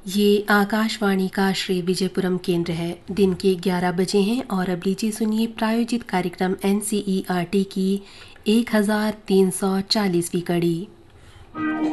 ये आकाशवाणी का श्री विजयपुरम केंद्र है। दिन के 11 बजे हैं और अब लीजिए सुनिए प्रायोजित कार्यक्रम NCERT की 1340वीं कड़ी।